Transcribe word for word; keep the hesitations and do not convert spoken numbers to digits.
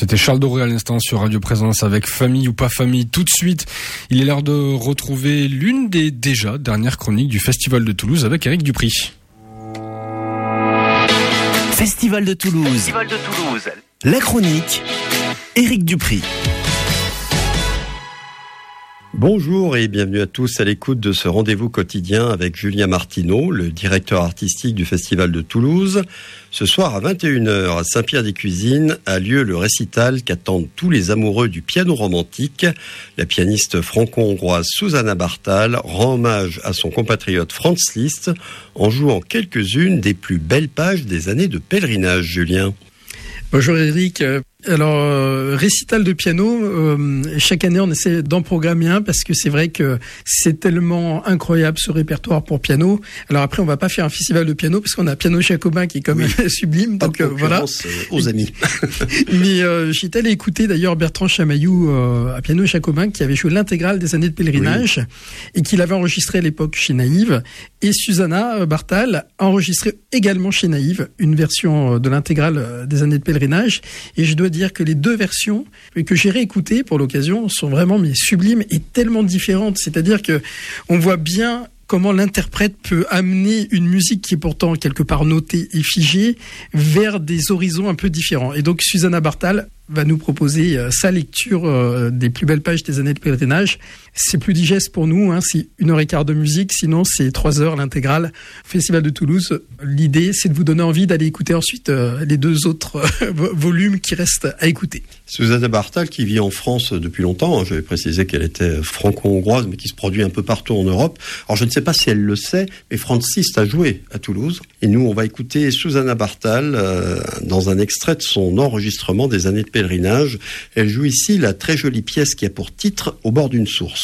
C'était Charles Doré à l'instant sur Radio Présence avec Famille ou pas famille. Tout de suite, il est l'heure de retrouver l'une des déjà dernières chroniques du Festival de Toulouse avec Éric Dupri. Festival de Toulouse. Festival de Toulouse. La chronique, Éric Dupri. Bonjour et bienvenue à tous à l'écoute de ce rendez-vous quotidien avec Julien Martineau, le directeur artistique du Festival de Toulouse. Ce soir à vingt et une heures à Saint-Pierre-des-Cuisines a lieu le récital qu'attendent tous les amoureux du piano romantique. La pianiste franco-hongroise Susanna Bartal rend hommage à son compatriote Franz Liszt en jouant quelques-unes des plus belles pages des années de pèlerinage, Julien. Bonjour Eric. Alors, euh, récital de piano, euh, chaque année on essaie d'en programmer un parce que c'est vrai que c'est tellement incroyable ce répertoire pour piano. Alors après on va pas faire un festival de piano parce qu'on a Piano Jacobin qui est quand même oui. sublime. Pas donc euh, voilà. Aux amis. Mais euh, j'étais allé écouter d'ailleurs Bertrand Chamaillou euh, à Piano Jacobin qui avait joué l'intégrale des années de pèlerinage oui. et qui l'avait enregistré à l'époque chez Naïve. Et Susanna Bartal a enregistré également chez Naïve une version de l'intégrale des années de pèlerinage. Et je dois dire que les deux versions que j'ai réécoutées pour l'occasion sont vraiment mais sublimes et tellement différentes. C'est-à-dire que on voit bien comment l'interprète peut amener une musique qui est pourtant quelque part notée et figée vers des horizons un peu différents. Et donc Susanna Bartal va nous proposer euh, sa lecture euh, des plus belles pages des années de pèlerinage. C'est plus digeste pour nous, hein, c'est une heure et quart de musique, sinon c'est trois heures l'intégrale. Festival de Toulouse, l'idée c'est de vous donner envie d'aller écouter ensuite euh, les deux autres euh, volumes qui restent à écouter. Susanna Bartal qui vit en France depuis longtemps, hein, j'avais précisé qu'elle était franco-hongroise mais qui se produit un peu partout en Europe. Alors je ne sais pas si elle le sait, mais Franz Liszt a joué à Toulouse. Et nous on va écouter Susanna Bartal euh, dans un extrait de son enregistrement des années de pèlerinage. Elle joue ici la très jolie pièce qui a pour titre « Au bord d'une source ».